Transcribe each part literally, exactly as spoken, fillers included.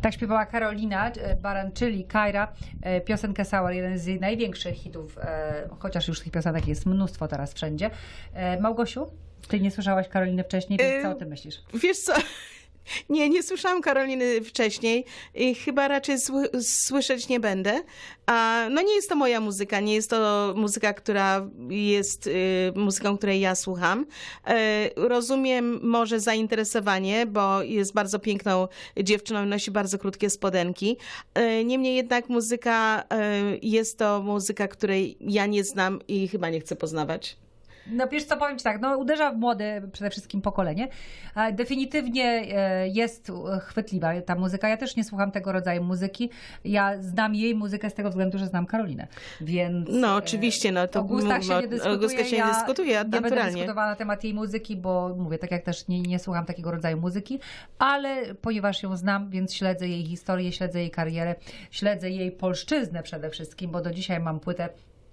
Tak śpiewała Karolina Baran, czyli Kajra, piosenkę Sour, jeden z jej największych hitów, chociaż już tych piosenek jest mnóstwo teraz wszędzie. Małgosiu, ty nie słyszałaś Karoliny wcześniej, więc co o tym myślisz? Wiesz co? Nie, nie słyszałam Karoliny wcześniej i chyba raczej sły- słyszeć nie będę. A, no nie jest to moja muzyka, nie jest to muzyka, która jest y, muzyką, której ja słucham. Y, rozumiem może zainteresowanie, bo jest bardzo piękną dziewczyną i nosi bardzo krótkie spodenki. Y, niemniej jednak muzyka y, jest to muzyka, której ja nie znam i chyba nie chcę poznawać. No wiesz co, powiem ci tak, no uderza w młode przede wszystkim pokolenie. Definitywnie jest chwytliwa ta muzyka. Ja też nie słucham tego rodzaju muzyki. Ja znam jej muzykę z tego względu, że znam Karolinę. Więc no oczywiście, no to o gustach się nie dyskutuje. O gustach się nie dyskutuje, ja naturalnie. Nie będę dyskutowała na temat jej muzyki, bo mówię, tak jak też nie, nie słucham takiego rodzaju muzyki, ale ponieważ ją znam, więc śledzę jej historię, śledzę jej karierę, śledzę jej polszczyznę przede wszystkim, bo do dzisiaj mam płytę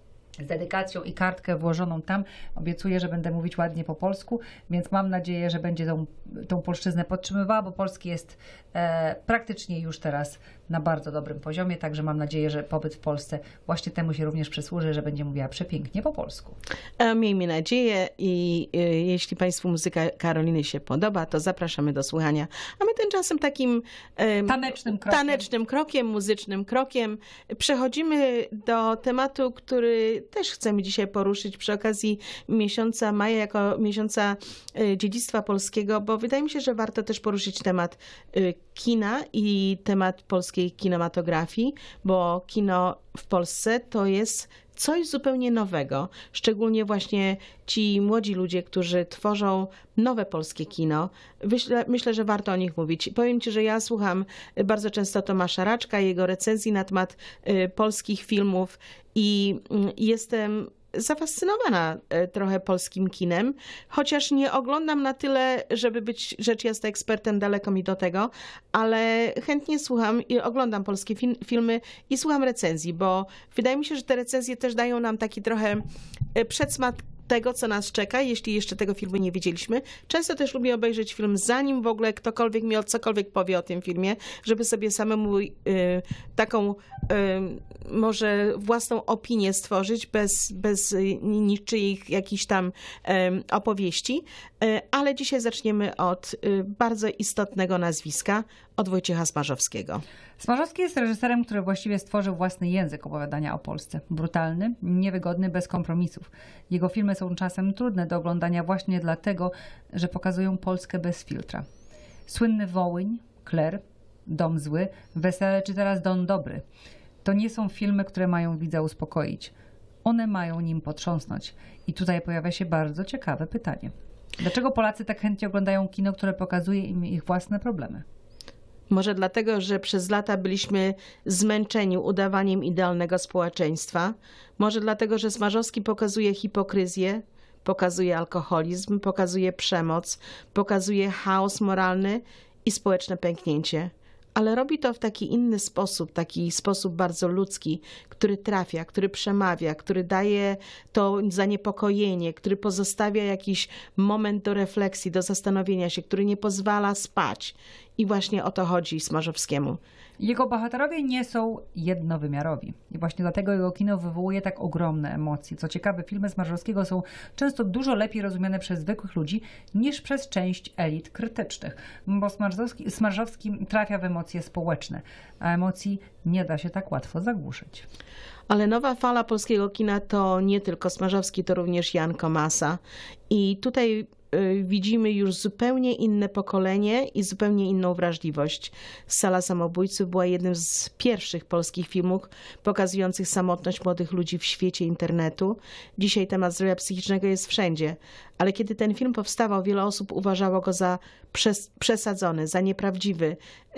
z dedykacją i kartkę włożoną tam. Obiecuję, że będę mówić ładnie po polsku, więc mam nadzieję, że będzie tą, tą polszczyznę podtrzymywała, bo polski jest e, praktycznie już teraz na bardzo dobrym poziomie, także mam nadzieję, że pobyt w Polsce właśnie temu się również przysłuży, że będzie mówiła przepięknie po polsku. Miejmy nadzieję i y, jeśli Państwu muzyka Karoliny się podoba, to zapraszamy do słuchania. A my tymczasem takim y, tanecznym krokiem. tanecznym krokiem, muzycznym krokiem przechodzimy do tematu, który też chcemy dzisiaj poruszyć przy okazji miesiąca maja jako miesiąca y, dziedzictwa polskiego, bo wydaje mi się, że warto też poruszyć temat y, kina i temat polskiej kinematografii, bo kino w Polsce to jest coś zupełnie nowego, szczególnie właśnie ci młodzi ludzie, którzy tworzą nowe polskie kino. Myślę, myślę, że warto o nich mówić. Powiem ci, że ja słucham bardzo często Tomasza Raczka, jego recenzji na temat y, polskich filmów i y, jestem zafascynowana trochę polskim kinem, chociaż nie oglądam na tyle, żeby być rzecz jasna ekspertem, daleko mi do tego, ale chętnie słucham i oglądam polskie film, filmy i słucham recenzji, bo wydaje mi się, że te recenzje też dają nam taki trochę przedsmak tego, co nas czeka, jeśli jeszcze tego filmu nie widzieliśmy. Często też lubię obejrzeć film, zanim w ogóle ktokolwiek mi cokolwiek powie o tym filmie, żeby sobie samemu y, taką y, może własną opinię stworzyć bez, bez niczyich jakichś tam y, opowieści. Y, ale dzisiaj zaczniemy od y, bardzo istotnego nazwiska, od Wojciecha Smarzowskiego. Smarzowski jest reżyserem, który właściwie stworzył własny język opowiadania o Polsce. Brutalny, niewygodny, bez kompromisów. Jego filmy są czasem trudne do oglądania właśnie dlatego, że pokazują Polskę bez filtra. Słynny Wołyń, Kler, Dom zły, Wesele czy teraz Don dobry. To nie są filmy, które mają widza uspokoić. One mają nim potrząsnąć. I tutaj pojawia się bardzo ciekawe pytanie. Dlaczego Polacy tak chętnie oglądają kino, które pokazuje im ich własne problemy? Może dlatego, że przez lata byliśmy zmęczeni udawaniem idealnego społeczeństwa. Może dlatego, że Smarzowski pokazuje hipokryzję, pokazuje alkoholizm, pokazuje przemoc, pokazuje chaos moralny i społeczne pęknięcie. Ale robi to w taki inny sposób, taki sposób bardzo ludzki, który trafia, który przemawia, który daje to zaniepokojenie, który pozostawia jakiś moment do refleksji, do zastanowienia się, który nie pozwala spać. I właśnie o to chodzi Smarzowskiemu. Jego bohaterowie nie są jednowymiarowi. I właśnie dlatego jego kino wywołuje tak ogromne emocje. Co ciekawe, filmy Smarzowskiego są często dużo lepiej rozumiane przez zwykłych ludzi niż przez część elit krytycznych. Bo Smarzowski, Smarzowski trafia w emocje społeczne, a emocji nie da się tak łatwo zagłuszyć. Ale nowa fala polskiego kina to nie tylko Smarzowski, to również Jan Komasa. I tutaj widzimy już zupełnie inne pokolenie i zupełnie inną wrażliwość. Sala Samobójców była jednym z pierwszych polskich filmów pokazujących samotność młodych ludzi w świecie internetu. Dzisiaj temat zdrowia psychicznego jest wszędzie, ale kiedy ten film powstawał, wiele osób uważało go za przesadzony, za nieprawdziwy,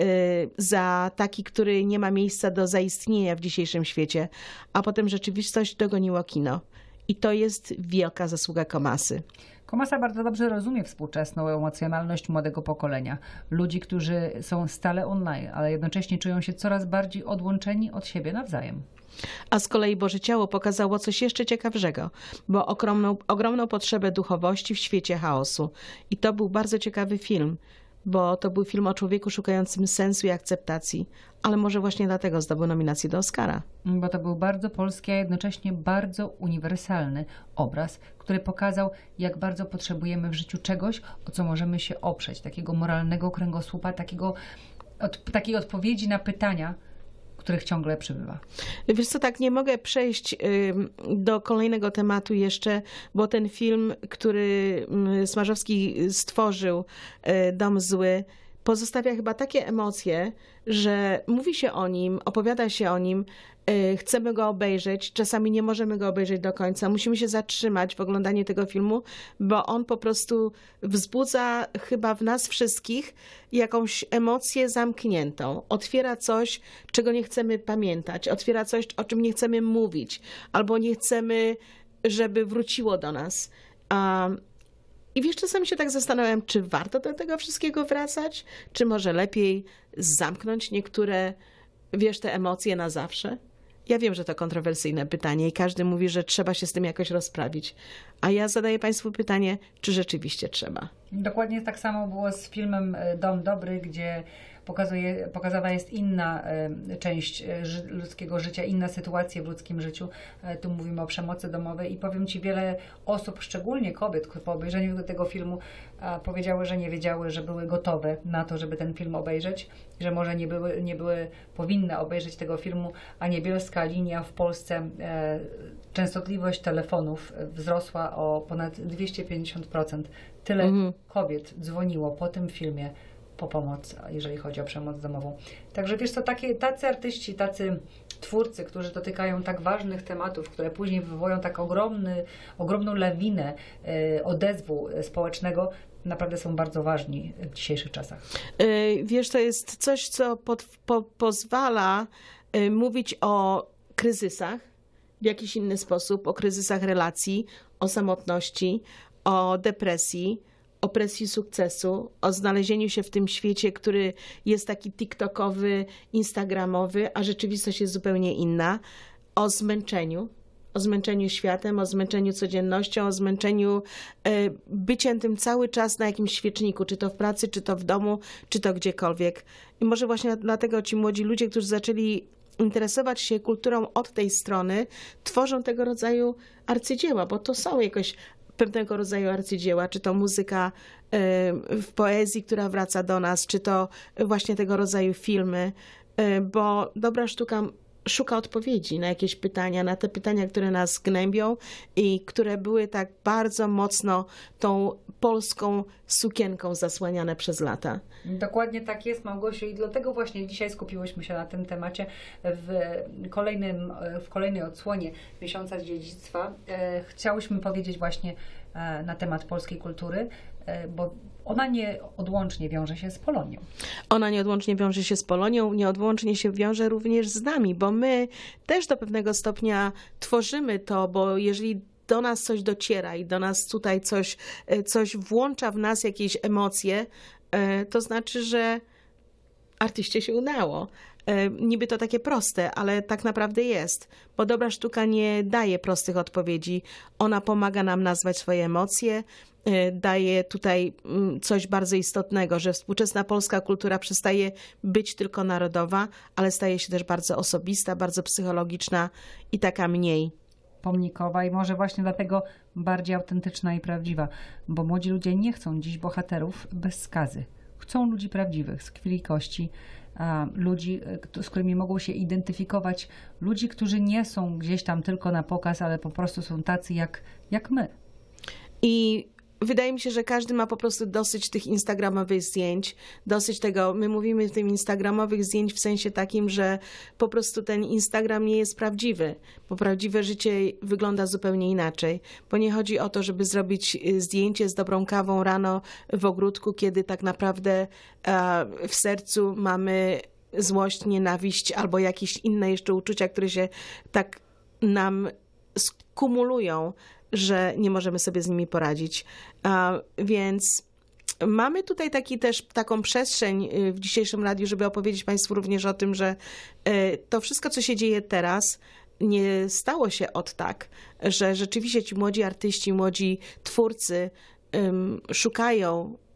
za taki, który nie ma miejsca do zaistnienia w dzisiejszym świecie, a potem rzeczywistość dogoniło kino. I to jest wielka zasługa Komasy. Komasa bardzo dobrze rozumie współczesną emocjonalność młodego pokolenia. Ludzi, którzy są stale online, ale jednocześnie czują się coraz bardziej odłączeni od siebie nawzajem. A z kolei Boże Ciało pokazało coś jeszcze ciekawszego, bo ogromną, ogromną potrzebę duchowości w świecie chaosu. I to był bardzo ciekawy film. bo to był film o człowieku szukającym sensu i akceptacji, ale może właśnie dlatego zdobył nominację do Oscara. Bo to był bardzo polski, a jednocześnie bardzo uniwersalny obraz, który pokazał, jak bardzo potrzebujemy w życiu czegoś, o co możemy się oprzeć, takiego moralnego kręgosłupa, takiego, od, takiej odpowiedzi na pytania, których ciągle przybywa. Wiesz co, tak nie mogę przejść y, do kolejnego tematu jeszcze, bo ten film, który y, Smarzowski stworzył, y, Dom zły, pozostawia chyba takie emocje, że mówi się o nim, opowiada się o nim, y, chcemy go obejrzeć, czasami nie możemy go obejrzeć do końca, musimy się zatrzymać w oglądaniu tego filmu, bo on po prostu wzbudza chyba w nas wszystkich jakąś emocję zamkniętą. Otwiera coś, czego nie chcemy pamiętać, otwiera coś, o czym nie chcemy mówić, albo nie chcemy, żeby wróciło do nas. Um, I wiesz, czasami się tak zastanawiam, czy warto do tego wszystkiego wracać, czy może lepiej zamknąć niektóre, wiesz, te emocje na zawsze? Ja wiem, że to kontrowersyjne pytanie i każdy mówi, że trzeba się z tym jakoś rozprawić. A ja zadaję Państwu pytanie, czy rzeczywiście trzeba? Dokładnie tak samo było z filmem Dom Dobry, gdzie pokazuje, pokazana jest inna y, część ży, ludzkiego życia, inna sytuacja w ludzkim życiu. Y, tu mówimy o przemocy domowej i powiem Ci, wiele osób, szczególnie kobiet, po obejrzeniu tego filmu y, powiedziały, że nie wiedziały, że były gotowe na to, żeby ten film obejrzeć, że może nie były, nie były powinny obejrzeć tego filmu, a niebielska linia w Polsce, y, częstotliwość telefonów wzrosła o ponad dwieście pięćdziesiąt procent. Tyle mhm. kobiet dzwoniło po tym filmie po pomoc, jeżeli chodzi o przemoc domową. Także wiesz co, takie, tacy artyści, tacy twórcy, którzy dotykają tak ważnych tematów, które później wywołują tak ogromny, ogromną lawinę y, odezwu społecznego, naprawdę są bardzo ważni w dzisiejszych czasach. Yy, wiesz, to jest coś, co pod, po, pozwala yy, mówić o kryzysach w jakiś inny sposób, o kryzysach relacji, o samotności, o depresji, o presji sukcesu, o znalezieniu się w tym świecie, który jest taki tiktokowy, instagramowy, a rzeczywistość jest zupełnie inna, o zmęczeniu, o zmęczeniu światem, o zmęczeniu codziennością, o zmęczeniu y, byciem tym cały czas na jakimś świeczniku, czy to w pracy, czy to w domu, czy to gdziekolwiek. I może właśnie dlatego ci młodzi ludzie, którzy zaczęli interesować się kulturą od tej strony, tworzą tego rodzaju arcydzieła, bo to są jakoś pewnego rodzaju arcydzieła, czy to muzyka w poezji, która wraca do nas, czy to właśnie tego rodzaju filmy, bo dobra sztuka szuka odpowiedzi na jakieś pytania, na te pytania, które nas gnębią i które były tak bardzo mocno tą polską sukienką zasłaniane przez lata. Dokładnie tak jest, Małgosiu, i dlatego właśnie dzisiaj skupiłyśmy się na tym temacie w, kolejnym, w kolejnej odsłonie Miesiąca Dziedzictwa. Chciałyśmy powiedzieć właśnie na temat polskiej kultury, bo ona nieodłącznie wiąże się z Polonią. Ona nieodłącznie wiąże się z Polonią, nieodłącznie się wiąże również z nami, bo my też do pewnego stopnia tworzymy to, bo jeżeli do nas coś dociera i do nas tutaj coś, coś włącza w nas jakieś emocje, to znaczy, że artyście się udało. Niby to takie proste, ale tak naprawdę jest, bo dobra sztuka nie daje prostych odpowiedzi. Ona pomaga nam nazwać swoje emocje, daje tutaj coś bardzo istotnego, że współczesna polska kultura przestaje być tylko narodowa, ale staje się też bardzo osobista, bardzo psychologiczna i taka mniej pomnikowa i może właśnie dlatego bardziej autentyczna i prawdziwa, bo młodzi ludzie nie chcą dziś bohaterów bez skazy. Chcą ludzi prawdziwych, z krwi i kości, ludzi, z którymi mogą się identyfikować, ludzi, którzy nie są gdzieś tam tylko na pokaz, ale po prostu są tacy jak, jak my. I wydaje mi się, że każdy ma po prostu dosyć tych instagramowych zdjęć, dosyć tego, my mówimy w tym instagramowych zdjęć w sensie takim, że po prostu ten Instagram nie jest prawdziwy, bo prawdziwe życie wygląda zupełnie inaczej, bo nie chodzi o to, żeby zrobić zdjęcie z dobrą kawą rano w ogródku, kiedy tak naprawdę w sercu mamy złość, nienawiść albo jakieś inne jeszcze uczucia, które się tak nam skumulują, że nie możemy sobie z nimi poradzić. Więc mamy tutaj taki też taką przestrzeń w dzisiejszym radiu, żeby opowiedzieć Państwu również o tym, że to wszystko, co się dzieje teraz, nie stało się od tak, że rzeczywiście ci młodzi artyści, młodzi twórcy szukają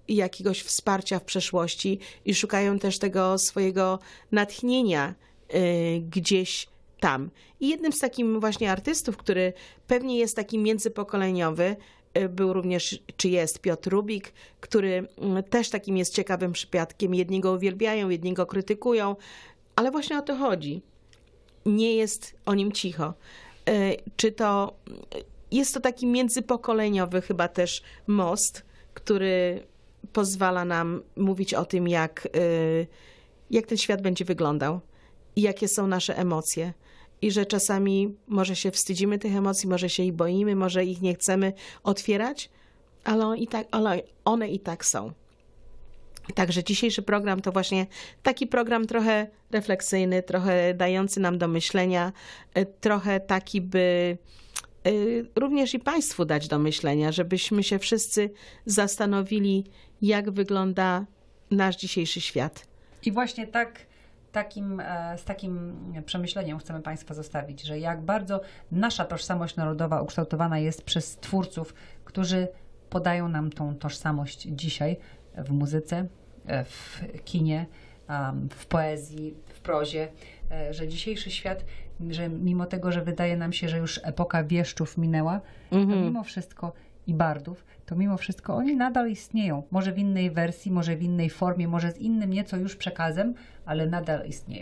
jakiegoś wsparcia w przeszłości i szukają też tego swojego natchnienia y, gdzieś tam. I jednym z takich właśnie artystów, który pewnie jest taki międzypokoleniowy, y, był również, czy jest Piotr Rubik, który y, też takim jest ciekawym przypadkiem. Jedni go uwielbiają, jedni go krytykują, ale właśnie o to chodzi. Nie jest o nim cicho. Y, czy to... Jest to taki międzypokoleniowy chyba też most, który pozwala nam mówić o tym, jak, jak ten świat będzie wyglądał i jakie są nasze emocje. I że czasami może się wstydzimy tych emocji, może się ich boimy, może ich nie chcemy otwierać, ale, on i tak, ale one i tak są. Także dzisiejszy program to właśnie taki program trochę refleksyjny, trochę dający nam do myślenia, trochę taki, by również i Państwu dać do myślenia, żebyśmy się wszyscy zastanowili, jak wygląda nasz dzisiejszy świat. I właśnie tak, takim, z takim przemyśleniem chcemy Państwa zostawić, że jak bardzo nasza tożsamość narodowa ukształtowana jest przez twórców, którzy podają nam tą tożsamość dzisiaj w muzyce, w kinie, w poezji, w prozie, że dzisiejszy świat, że mimo tego, że wydaje nam się, że już epoka wieszczów minęła, mm-hmm. to mimo wszystko i bardów, to mimo wszystko oni nadal istnieją. Może w innej wersji, może w innej formie, może z innym nieco już przekazem, ale nadal istnieją.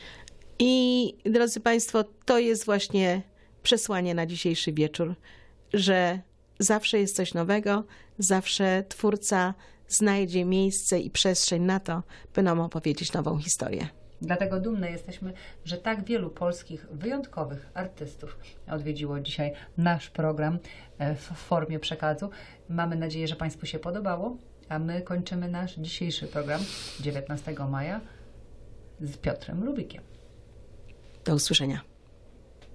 I drodzy Państwo, to jest właśnie przesłanie na dzisiejszy wieczór, że zawsze jest coś nowego, zawsze twórca znajdzie miejsce i przestrzeń na to, by nam opowiedzieć nową historię. Dlatego dumne jesteśmy, że tak wielu polskich, wyjątkowych artystów odwiedziło dzisiaj nasz program w formie przekazu. Mamy nadzieję, że Państwu się podobało, a my kończymy nasz dzisiejszy program dziewiętnastego maja z Piotrem Rubikiem. Do usłyszenia.